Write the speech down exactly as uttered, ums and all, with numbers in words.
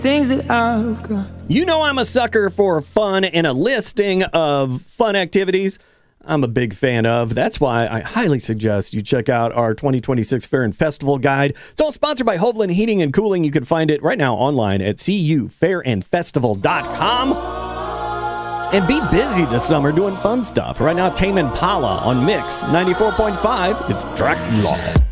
Things that I've got. You know I'm a sucker for fun and a listing of fun activities I'm a big fan of. That's why I highly suggest you check out our twenty twenty-six Fair and Festival Guide. It's all sponsored by Hovland Heating and Cooling. You can find it right now online at c u fair and festival dot com. And be busy this summer doing fun stuff. Right now, Tame Impala on Mix ninety-four point five. It's Dracula.